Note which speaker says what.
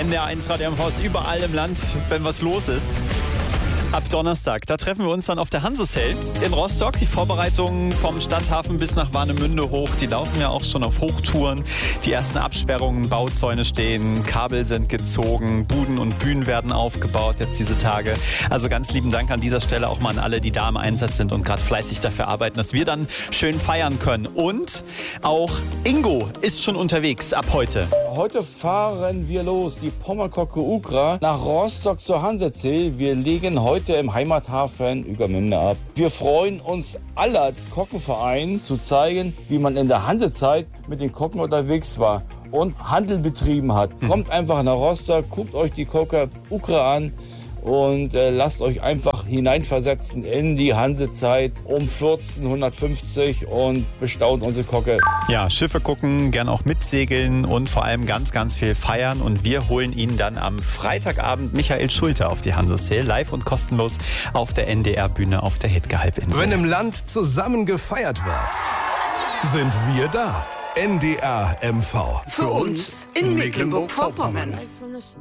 Speaker 1: NDR1 Radio MV ist überall im Land, wenn was los ist. Ab Donnerstag, da treffen wir uns dann auf der Hansesel in Rostock. Die Vorbereitungen vom Stadthafen bis nach Warnemünde hoch, die laufen ja auch schon auf Hochtouren. Die ersten Absperrungen, Bauzäune stehen, Kabel sind gezogen, Buden und Bühnen werden aufgebaut jetzt diese Tage. Also ganz lieben Dank an dieser Stelle auch mal an alle, die da im Einsatz sind und gerade fleißig dafür arbeiten, dass wir dann schön feiern können. Und auch Ingo ist schon unterwegs ab heute.
Speaker 2: Heute fahren wir los, die Pommerkocke Ukra, nach Rostock zur Hansesel. Wir legen heute im Heimathafen Ueckermünde ab. Wir freuen uns alle als Kockenverein zu zeigen, wie man in der Hansezeit mit den Kocken unterwegs war und Handel betrieben hat. Kommt einfach nach Rostock, guckt euch die Kocke Ukra an und lasst euch einfach hineinversetzen in die Hansezeit um 1450 und bestaunt unsere Kocke.
Speaker 1: Ja, Schiffe gucken, gern auch mitsegeln und vor allem ganz, ganz viel feiern. Und wir holen Ihnen dann am Freitagabend Michael Schulte auf die Hansesel, live und kostenlos auf der NDR-Bühne auf der Hidke-Halbinsel.
Speaker 3: Wenn im Land zusammen gefeiert wird, sind wir da. NDR MV.
Speaker 4: Für uns in Mecklenburg-Vorpommern.